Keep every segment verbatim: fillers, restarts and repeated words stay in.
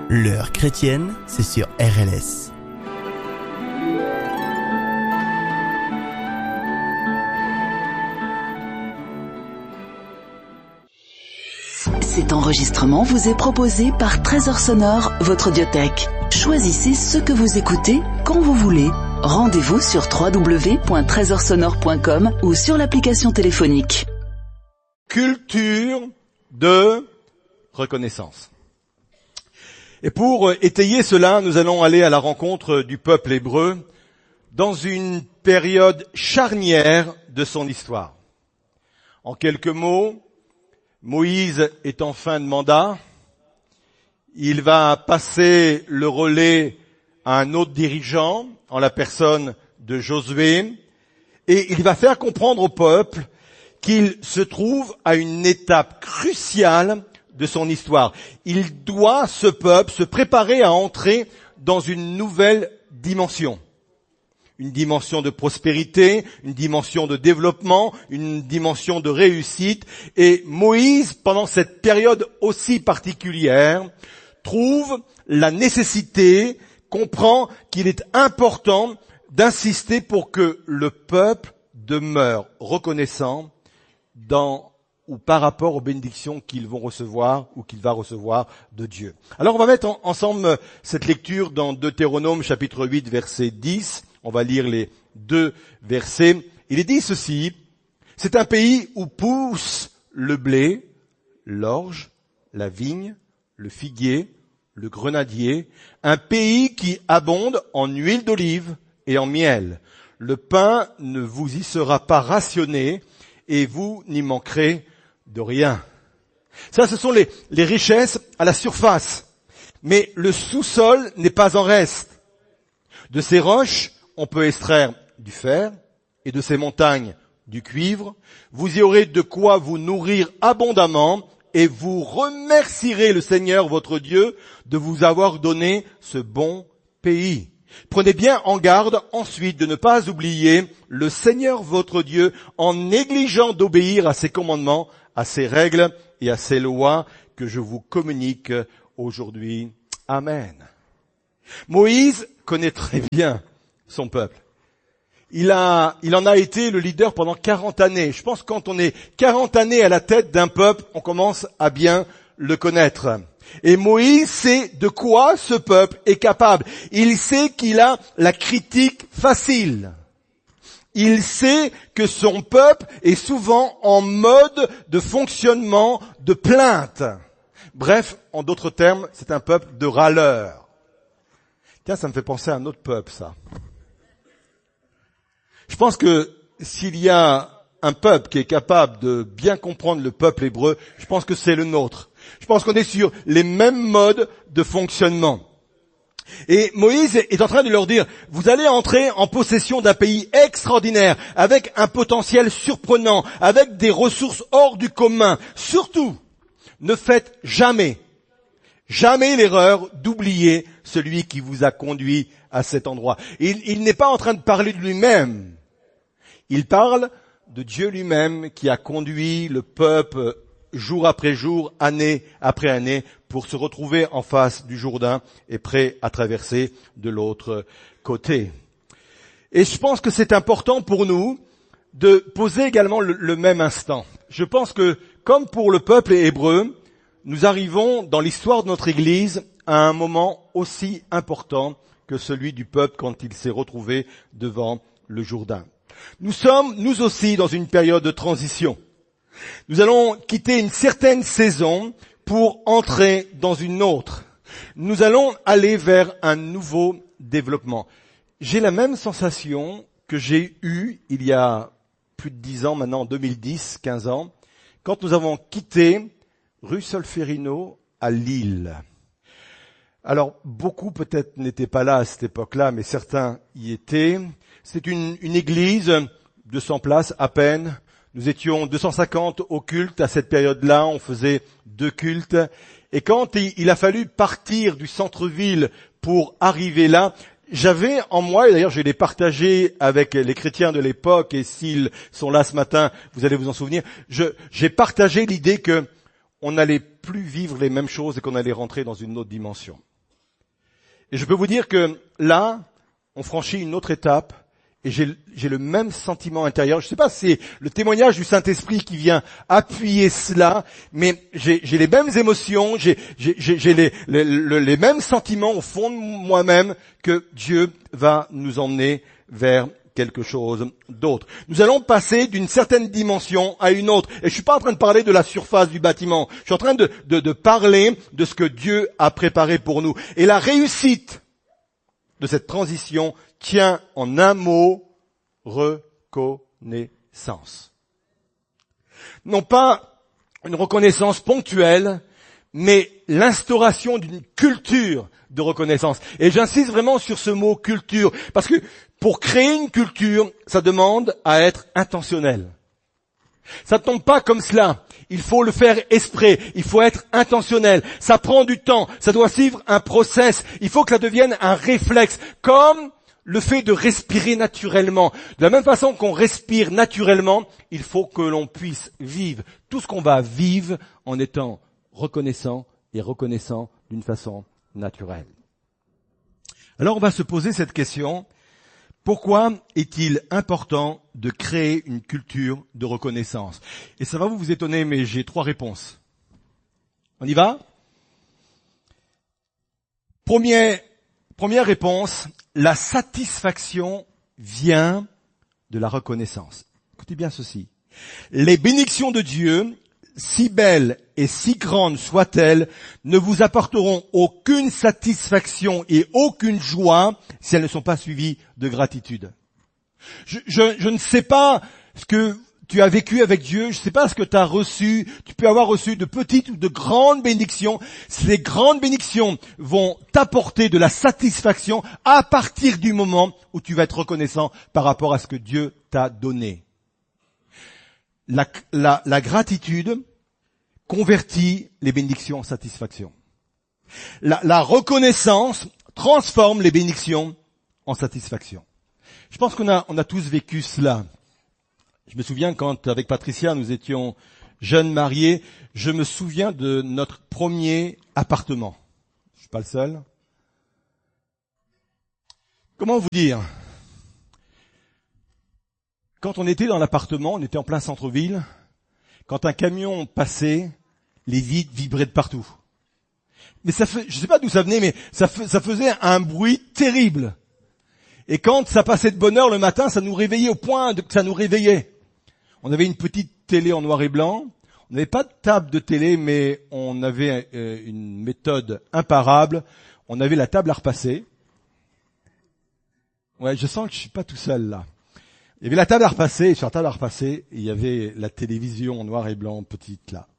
L'heure chrétienne, c'est sur R L S. Cet enregistrement vous est proposé par Trésor Sonore, votre audiothèque. Choisissez ce que vous écoutez quand vous voulez. Rendez-vous sur w w w point trésor sonore point com ou sur l'application téléphonique. Culture de reconnaissance. Et pour étayer cela, nous allons aller à la rencontre du peuple hébreu dans une période charnière de son histoire. En quelques mots, Moïse est en fin de mandat. Il va passer le relais à un autre dirigeant, en la personne de Josué, et il va faire comprendre au peuple qu'il se trouve à une étape cruciale de son histoire. Il doit, ce peuple, se préparer à entrer dans une nouvelle dimension. Une dimension de prospérité, une dimension de développement, une dimension de réussite. Et Moïse, pendant cette période aussi particulière, trouve la nécessité, comprend qu'il est important d'insister pour que le peuple demeure reconnaissant dans ou par rapport aux bénédictions qu'ils vont recevoir ou qu'il va recevoir de Dieu. Alors on va mettre en, ensemble cette lecture dans Deutéronome chapitre huit verset dix. On va lire les deux versets. Il est dit ceci: c'est un pays où pousse le blé, l'orge, la vigne, le figuier, le grenadier, un pays qui abonde en huile d'olive et en miel. Le pain ne vous y sera pas rationné et vous n'y manquerez de rien. Ça, ce sont les, les richesses à la surface. Mais le sous-sol n'est pas en reste. De ces roches, on peut extraire du fer et de ces montagnes du cuivre. Vous y aurez de quoi vous nourrir abondamment et vous remercierez le Seigneur votre Dieu de vous avoir donné ce bon pays. Prenez bien en garde ensuite de ne pas oublier le Seigneur votre Dieu en négligeant d'obéir à ses commandements, à ses règles et à ses lois que je vous communique aujourd'hui. Amen. Moïse connaît très bien son peuple. Il a, il en a été le leader pendant quarante années. Je pense que quand on est quarante années à la tête d'un peuple, on commence à bien le connaître. Et Moïse sait de quoi ce peuple est capable. Il sait qu'il a la critique facile. Il sait que son peuple est souvent en mode de fonctionnement de plainte. Bref, en d'autres termes, c'est un peuple de râleurs. Tiens, ça me fait penser à un autre peuple, ça. Je pense que s'il y a un peuple qui est capable de bien comprendre le peuple hébreu, je pense que c'est le nôtre. Je pense qu'on est sur les mêmes modes de fonctionnement. Et Moïse est en train de leur dire, vous allez entrer en possession d'un pays extraordinaire, avec un potentiel surprenant, avec des ressources hors du commun. Surtout, ne faites jamais, jamais l'erreur d'oublier celui qui vous a conduit à cet endroit. Il, il n'est pas en train de parler de lui-même. Il parle de Dieu lui-même qui a conduit le peuple jour après jour, année après année, pour se retrouver en face du Jourdain et prêt à traverser de l'autre côté. Et je pense que c'est important pour nous de poser également le, le même instant. Je pense que, comme pour le peuple hébreu, nous arrivons dans l'histoire de notre Église à un moment aussi important que celui du peuple quand il s'est retrouvé devant le Jourdain. Nous sommes, nous aussi, dans une période de transition. Nous allons quitter une certaine saison pour entrer dans une autre. Nous allons aller vers un nouveau développement. J'ai la même sensation que j'ai eue il y a plus de dix ans maintenant, en deux mille dix, quinze ans, quand nous avons quitté rue Solferino à Lille. Alors, beaucoup peut-être n'étaient pas là à cette époque-là, mais certains y étaient. C'était une, une église de cent places à peine. Nous étions deux cent cinquante au culte à cette période-là. On faisait deux cultes. Et quand il, il a fallu partir du centre-ville pour arriver là, j'avais en moi, et d'ailleurs je l'ai partagé avec les chrétiens de l'époque, et s'ils sont là ce matin, vous allez vous en souvenir, je, j'ai partagé l'idée que on n'allait plus vivre les mêmes choses et qu'on allait rentrer dans une autre dimension. Et je peux vous dire que là, on franchit une autre étape et j'ai, j'ai le même sentiment intérieur. Je ne sais pas si c'est le témoignage du Saint-Esprit qui vient appuyer cela, mais j'ai, j'ai les mêmes émotions, j'ai, j'ai, j'ai les, les, les, les mêmes sentiments au fond de moi-même que Dieu va nous emmener vers quelque chose d'autre. Nous allons passer d'une certaine dimension à une autre. Et je suis pas en train de parler de la surface du bâtiment. Je suis en train de, de, de parler de ce que Dieu a préparé pour nous. Et la réussite de cette transition tient en un mot, reconnaissance. Non pas une reconnaissance ponctuelle, mais l'instauration d'une culture de reconnaissance. Et j'insiste vraiment sur ce mot culture, parce que pour créer une culture, ça demande à être intentionnel. Ça ne tombe pas comme cela. Il faut le faire exprès. Il faut être intentionnel. Ça prend du temps. Ça doit suivre un process. Il faut que ça devienne un réflexe. Comme le fait de respirer naturellement. De la même façon qu'on respire naturellement, il faut que l'on puisse vivre tout ce qu'on va vivre en étant reconnaissant et reconnaissant d'une façon naturelle. Alors on va se poser cette question. Pourquoi est-il important de créer une culture de reconnaissance? Et ça va vous, vous étonner, mais j'ai trois réponses. On y va? Premier, première réponse, la satisfaction vient de la reconnaissance. Écoutez bien ceci. Les bénédictions de Dieu, si belles et si grandes soient-elles, ne vous apporteront aucune satisfaction et aucune joie si elles ne sont pas suivies de gratitude. Je, je, je ne sais pas ce que tu as vécu avec Dieu, je ne sais pas ce que tu as reçu, tu peux avoir reçu de petites ou de grandes bénédictions. Ces grandes bénédictions vont t'apporter de la satisfaction à partir du moment où tu vas être reconnaissant par rapport à ce que Dieu t'a donné. La, la, la gratitude convertit les bénédictions en satisfaction. La, la reconnaissance transforme les bénédictions en satisfaction. Je pense qu'on a, on a tous vécu cela. Je me souviens quand, avec Patricia, nous étions jeunes mariés, je me souviens de notre premier appartement. Je suis pas le seul. Comment vous dire? Quand on était dans l'appartement, on était en plein centre-ville, quand un camion passait, les vitres vibraient de partout. Mais ça fait, je sais pas d'où ça venait, mais ça, ça faisait un bruit terrible. Et quand ça passait de bonne heure le matin, ça nous réveillait au point que ça nous réveillait. On avait une petite télé en noir et blanc. On n'avait pas de table de télé, mais on avait euh, une méthode imparable. On avait la table à repasser. Ouais, je sens que je suis pas tout seul là. Il y avait la table à repasser, et sur la table à repasser, il y avait la télévision en noir et blanc, petite là.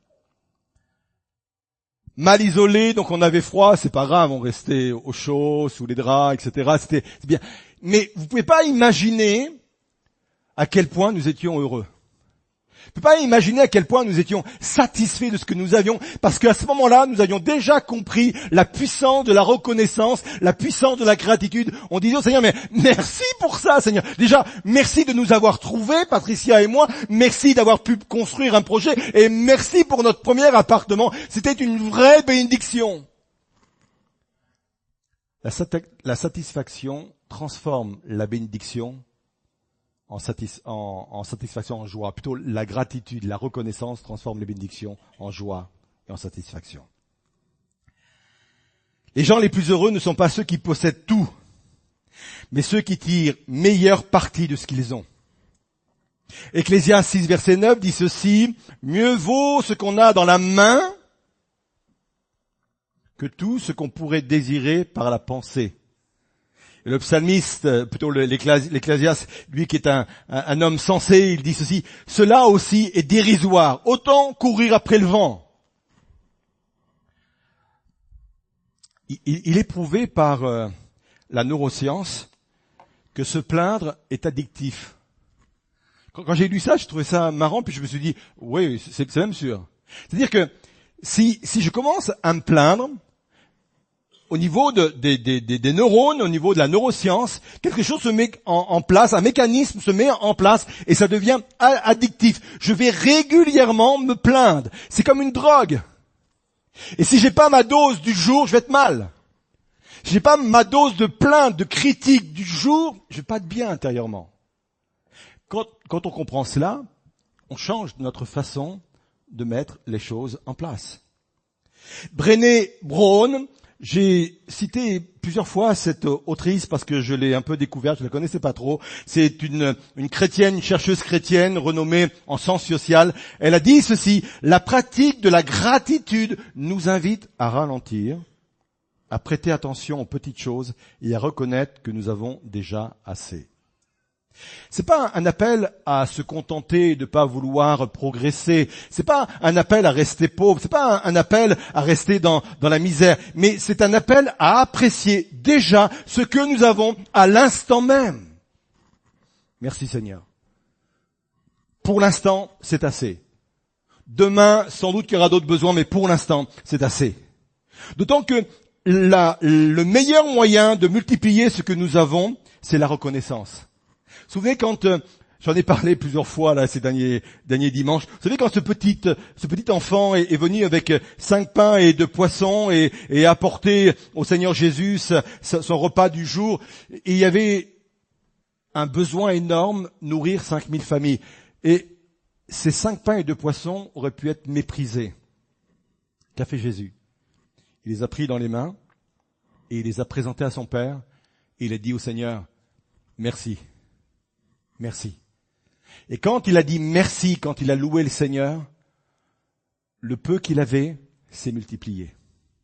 Mal isolé, donc on avait froid, c'est pas grave, on restait au chaud, sous les draps, et cetera. C'était c'est bien. Mais vous pouvez pas imaginer à quel point nous étions heureux. Vous pouvez pas imaginer à quel point nous étions satisfaits de ce que nous avions, parce qu'à ce moment-là, nous avions déjà compris la puissance de la reconnaissance, la puissance de la gratitude. On disait au Seigneur, mais merci pour ça, Seigneur. Déjà, merci de nous avoir trouvés, Patricia et moi. Merci d'avoir pu construire un projet. Et merci pour notre premier appartement. C'était une vraie bénédiction. La, sat- la satisfaction transforme la bénédiction En, satis- en, en satisfaction, en joie. Plutôt la gratitude, la reconnaissance transforme les bénédictions en joie et en satisfaction. Les gens les plus heureux ne sont pas ceux qui possèdent tout, mais ceux qui tirent meilleure partie de ce qu'ils ont. Ecclésiaste six, verset neuf dit ceci, « Mieux vaut ce qu'on a dans la main que tout ce qu'on pourrait désirer par la pensée. » Le psalmiste, plutôt l'Ecclésiaste, lui qui est un, un, un homme sensé, il dit ceci, « Cela aussi est dérisoire, autant courir après le vent. » il, il est prouvé par euh, la neuroscience que se plaindre est addictif. Quand, quand j'ai lu ça, je trouvais ça marrant, puis je me suis dit, oui, c'est, c'est même sûr. C'est-à-dire que si, si je commence à me plaindre, au niveau de, des, des, des, des neurones, au niveau de la neuroscience, quelque chose se met en, en place, un mécanisme se met en place et ça devient addictif. Je vais régulièrement me plaindre. C'est comme une drogue. Et si j'ai pas ma dose du jour, je vais être mal. si j'ai pas ma dose de plainte, de critique du jour, je vais pas être bien intérieurement. Quand, quand on comprend cela, on change notre façon de mettre les choses en place. Brené Brown, j'ai cité plusieurs fois cette autrice parce que je l'ai un peu découverte, je la connaissais pas trop. C'est une, une chrétienne, une chercheuse chrétienne renommée en sciences sociales. Elle a dit ceci: la pratique de la gratitude nous invite à ralentir, à prêter attention aux petites choses et à reconnaître que nous avons déjà assez. C'est pas un appel à se contenter de pas vouloir progresser. C'est pas un appel à rester pauvre. C'est pas un appel à rester dans, dans la misère. Mais c'est un appel à apprécier déjà ce que nous avons à l'instant même. Merci Seigneur. Pour l'instant, c'est assez. Demain, sans doute qu'il y aura d'autres besoins, mais pour l'instant, c'est assez. D'autant que la, le meilleur moyen de multiplier ce que nous avons, c'est la reconnaissance. Vous vous souvenez quand, euh, j'en ai parlé plusieurs fois là ces derniers, derniers dimanches, vous savez quand ce petit, ce petit enfant est, est venu avec cinq pains et deux poissons et, et a apporté au Seigneur Jésus sa, sa, son repas du jour, et il y avait un besoin énorme, nourrir cinq mille familles. Et ces cinq pains et deux poissons auraient pu être méprisés. Qu'a fait Jésus? Il les a pris dans les mains et il les a présentés à son Père et il a dit au Seigneur, merci. Merci. Et quand il a dit merci, quand il a loué le Seigneur, le peu qu'il avait s'est multiplié.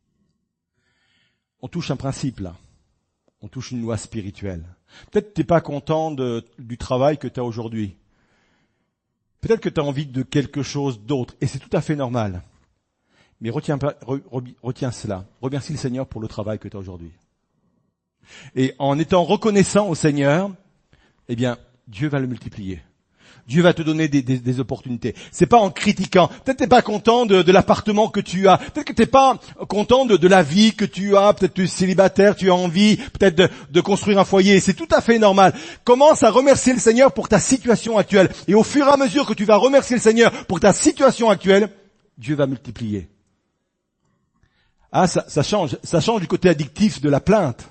On touche un principe là. On touche une loi spirituelle. Peut-être que tu n'es pas content de, du travail que tu as aujourd'hui. Peut-être que tu as envie de quelque chose d'autre. Et c'est tout à fait normal. Mais retiens, retiens cela. Remercie le Seigneur pour le travail que tu as aujourd'hui. Et en étant reconnaissant au Seigneur, eh bien, Dieu va le multiplier. Dieu va te donner des, des, des opportunités. C'est pas en critiquant. Peut-être t'es pas content de, de l'appartement que tu as. Peut-être que t'es pas content de, de la vie que tu as. Peut-être que tu es célibataire, tu as envie peut-être de, de construire un foyer. C'est tout à fait normal. Commence à remercier le Seigneur pour ta situation actuelle. Et au fur et à mesure que tu vas remercier le Seigneur pour ta situation actuelle, Dieu va multiplier. Ah, ça, ça change. Ça change du côté addictif de la plainte.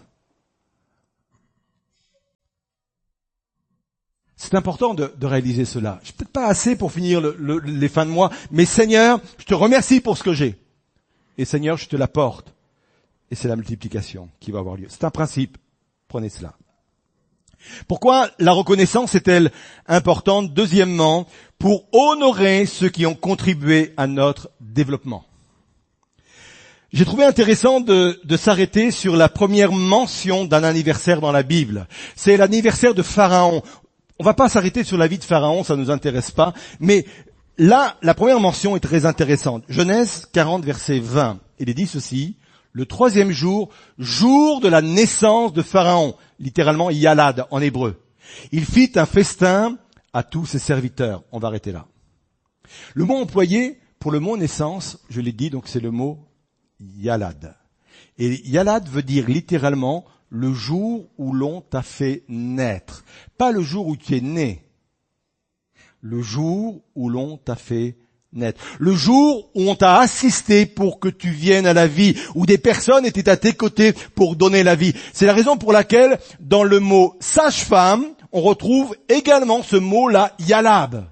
C'est important de, de réaliser cela. Je suis peut-être pas assez pour finir le, le, les fins de mois, mais Seigneur, je te remercie pour ce que j'ai. Et Seigneur, je te l'apporte. Et c'est la multiplication qui va avoir lieu. C'est un principe. Prenez cela. Pourquoi la reconnaissance est-elle importante? Deuxièmement, pour honorer ceux qui ont contribué à notre développement. J'ai trouvé intéressant de, de s'arrêter sur la première mention d'un anniversaire dans la Bible. C'est l'anniversaire de Pharaon. On va pas s'arrêter sur la vie de Pharaon, ça nous intéresse pas. Mais là, la première mention est très intéressante. Genèse quarante, verset vingt. Il est dit ceci: le troisième jour, jour de la naissance de Pharaon, littéralement Yalad en hébreu. Il fit un festin à tous ses serviteurs. On va arrêter là. Le mot employé pour le mot naissance, je l'ai dit, donc c'est le mot Yalad. Et Yalad veut dire littéralement le jour où l'on t'a fait naître. Pas le jour où tu es né. Le jour où l'on t'a fait naître. Le jour où on t'a assisté pour que tu viennes à la vie, où des personnes étaient à tes côtés pour donner la vie. C'est la raison pour laquelle, dans le mot sage-femme, on retrouve également ce mot-là, Yalab.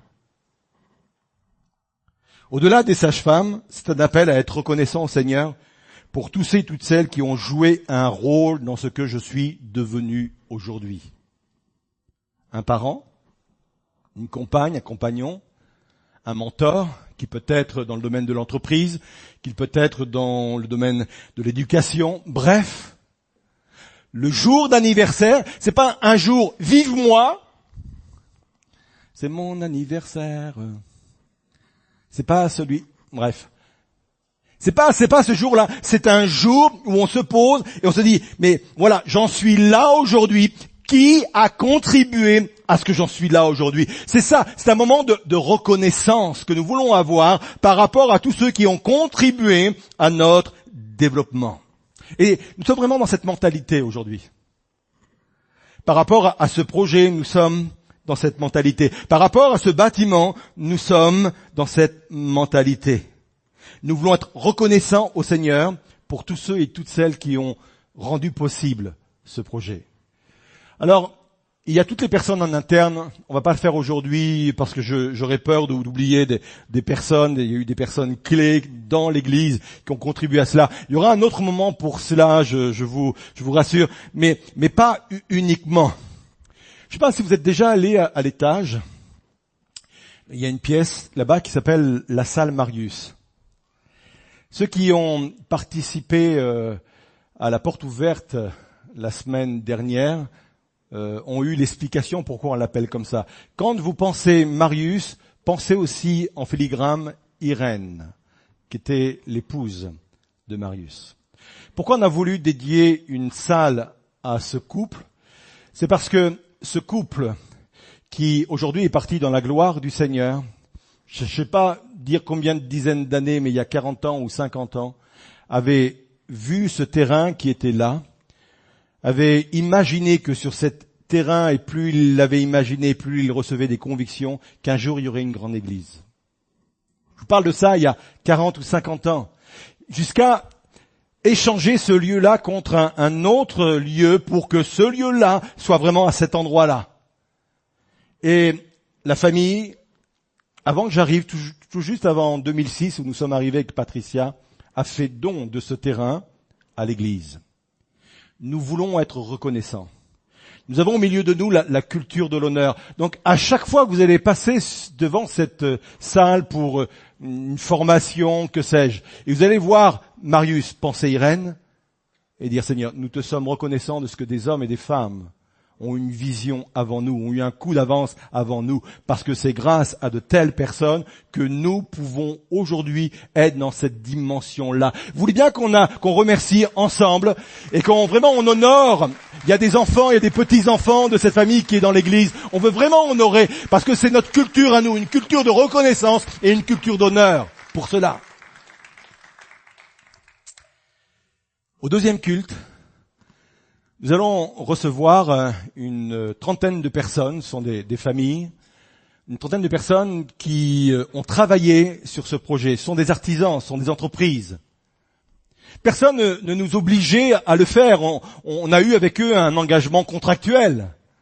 Au-delà des sages-femmes, c'est un appel à être reconnaissant au Seigneur pour tous ceux et toutes celles qui ont joué un rôle dans ce que je suis devenu aujourd'hui. Un parent, une compagne, un compagnon, un mentor, qui peut être dans le domaine de l'entreprise, qui peut être dans le domaine de l'éducation, bref. Le jour d'anniversaire, c'est pas un jour, vive moi, c'est mon anniversaire. C'est pas celui, bref. C'est pas, c'est pas ce jour-là. C'est un jour où on se pose et on se dit, mais voilà, j'en suis là aujourd'hui. Qui a contribué à ce que j'en suis là aujourd'hui? C'est ça. C'est un moment de, de reconnaissance que nous voulons avoir par rapport à tous ceux qui ont contribué à notre développement. Et nous sommes vraiment dans cette mentalité aujourd'hui. Par rapport à, à ce projet, nous sommes dans cette mentalité. Par rapport à ce bâtiment, nous sommes dans cette mentalité. Nous voulons être reconnaissants au Seigneur pour tous ceux et toutes celles qui ont rendu possible ce projet. Alors, il y a toutes les personnes en interne. On va pas le faire aujourd'hui parce que je, j'aurais peur d'oublier des, des personnes. Il y a eu des personnes clés dans l'Église qui ont contribué à cela. Il y aura un autre moment pour cela, je, je vous, je vous rassure, mais, mais pas uniquement. Je sais pas si vous êtes déjà allé à, à l'étage. Il y a une pièce là-bas qui s'appelle la salle Marius. Ceux qui ont participé euh, à la porte ouverte la semaine dernière euh, ont eu l'explication pourquoi on l'appelle comme ça. Quand vous pensez Marius, pensez aussi en filigrane Irène, qui était l'épouse de Marius. Pourquoi on a voulu dédier une salle à ce couple? C'est parce que ce couple qui aujourd'hui est parti dans la gloire du Seigneur, je ne sais pas dire combien de dizaines d'années, mais il y a quarante ans ou cinquante ans, avait vu ce terrain qui était là, avait imaginé que sur cet terrain, et plus il l'avait imaginé, plus il recevait des convictions, qu'un jour il y aurait une grande église. Je vous parle de ça il y a quarante ou cinquante ans, jusqu'à échanger ce lieu-là contre un, un autre lieu pour que ce lieu-là soit vraiment à cet endroit-là. Et la famille, avant que j'arrive, tout, tout juste avant deux mille six, où nous sommes arrivés avec Patricia, a fait don de ce terrain à l'église. Nous voulons être reconnaissants. Nous avons au milieu de nous la, la culture de l'honneur. Donc à chaque fois que vous allez passer devant cette salle pour une formation, que sais-je, et vous allez voir Marius penser Irène et dire Seigneur, nous te sommes reconnaissants de ce que des hommes et des femmes ont une vision avant nous, ont eu un coup d'avance avant nous, parce que c'est grâce à de telles personnes que nous pouvons aujourd'hui être dans cette dimension-là. Vous voulez bien qu'on a, qu'on remercie ensemble et qu'on vraiment on honore. Il y a des enfants, il y a des petits-enfants de cette famille qui est dans l'église. On veut vraiment honorer, parce que c'est notre culture à nous, une culture de reconnaissance et une culture d'honneur pour cela. Au deuxième culte, nous allons recevoir une trentaine de personnes, ce sont des, des familles, une trentaine de personnes qui ont travaillé sur ce projet. Ce sont des artisans, ce sont des entreprises. Personne ne, ne nous obligeait à le faire. On, on a eu avec eux un engagement contractuel.